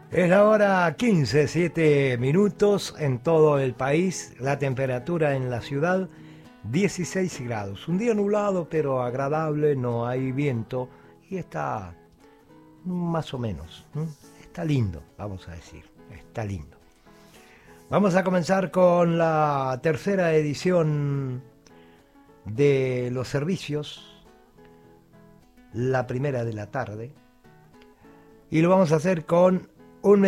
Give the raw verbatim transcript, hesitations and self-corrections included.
Es la hora quince, siete minutos en todo el país. La temperatura en la ciudad dieciséis grados. Un día nublado pero agradable, no hay viento y está más o menos. ¿m? Está lindo, vamos a decir. Está lindo. Vamos a comenzar con la tercera edición de los servicios, la primera de la tarde. Y lo vamos a hacer con un